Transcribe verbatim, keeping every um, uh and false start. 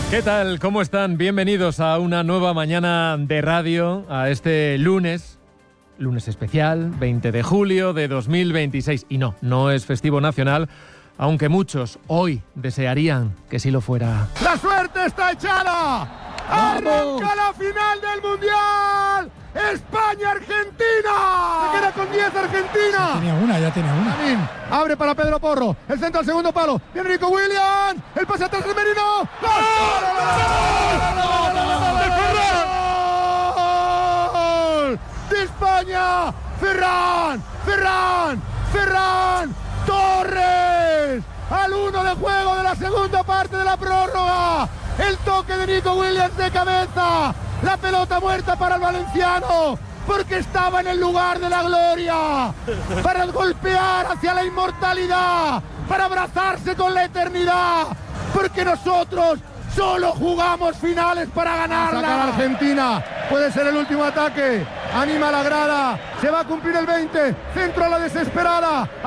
¿Qué tal? ¿Cómo están? Bienvenidos a una nueva mañana de radio, a este lunes, lunes especial, veinte de julio de dos mil veintiséis. Y no, no es festivo nacional, aunque muchos hoy desearían que sí lo fuera. ¡La suerte está echada! ¡Arranca la final del Mundial! ¡España-Argentina! ¡Se queda con diez Argentina! Ya tenía una, ya tenía una. Lamin abre para Pedro Porro. El centro al segundo palo. Viene Nico Williams. El pase atrás de Merino. ¡Gol! ¡Gol! ¡De España! ¡Ferran! ¡Ferran! ¡Ferran! ¡Torres! Al uno de juego de la segunda parte de la prórroga. El toque de Nico Williams de cabeza. La pelota muerta para el valenciano, porque estaba en el lugar de la gloria, para golpear hacia la inmortalidad, para abrazarse con la eternidad, porque nosotros solo jugamos finales para ganarla. Saca la Argentina, puede ser el último ataque, anima la grada, se va a cumplir el veinte, centro a la desesperada.